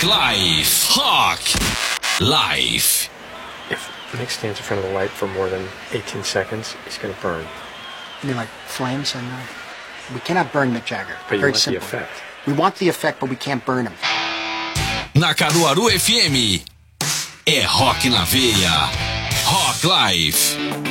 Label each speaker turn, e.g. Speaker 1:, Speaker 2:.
Speaker 1: Rock Life. Rock Life.
Speaker 2: If Mick stands in front of the light for more than 18 seconds, he's going to burn.
Speaker 3: You mean like flames? We cannot burn Mick Jagger.
Speaker 2: But you
Speaker 3: Very
Speaker 2: want
Speaker 3: simple.
Speaker 2: the effect.
Speaker 3: We want the effect, but we can't burn him.
Speaker 1: Na Caruaru FM, é rock na veia. Rock Life.